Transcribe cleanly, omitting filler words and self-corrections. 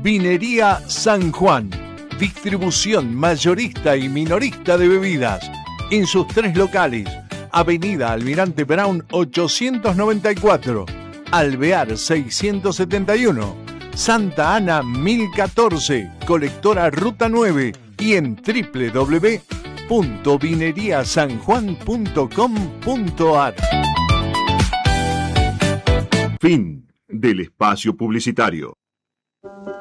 Vinería San Juan. Distribución mayorista y minorista de bebidas. En sus 3 locales. Avenida Almirante Brown 894. Alvear 671. Santa Ana 1014. Colectora Ruta 9. Y en www.vineriasanjuan.com.ar. Fin del espacio publicitario.